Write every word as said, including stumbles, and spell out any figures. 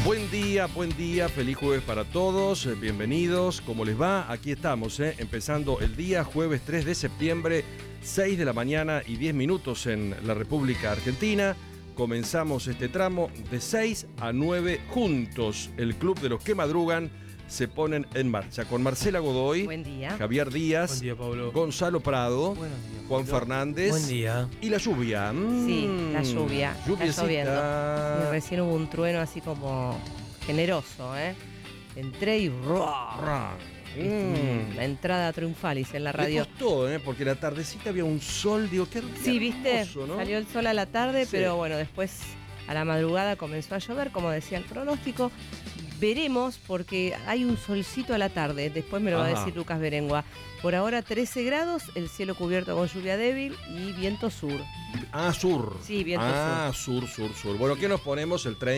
Buen día, buen día, feliz jueves para todos, eh, bienvenidos, ¿cómo les va? Aquí estamos, eh, empezando el día, jueves tres de septiembre, seis de la mañana y diez minutos en la República Argentina. Comenzamos este tramo de seis a nueve juntos. El Club de los que Madrugan se ponen en marcha con Marcela Godoy, buen día. Javier Díaz, Buen día, Pablo. Gonzalo Prado, Buenos días, Juan Pablo. Fernández. Buen día. Y la lluvia. Mm, Sí, la lluvia. Está lluviecita. lloviendo. Y recién hubo un trueno así como generoso, ¿eh? Entré y ¡ruah! Ra. Mm, La entrada triunfal hice en la radio. Me costó, ¿eh? Porque la tardecita había un sol, digo, qué Sí, viste, hermoso, ¿no? salió el sol a la tarde, Sí. pero bueno, después a la madrugada comenzó a llover, como decía el pronóstico. Veremos, porque hay un solcito a la tarde, después me lo va a Ajá. decir Lucas Berengua. Por ahora trece grados, el cielo cubierto con lluvia débil y viento sur. Ah, sur. Sí, viento Ah, sur, sur, sur. Bueno, ¿qué nos ponemos? El tren.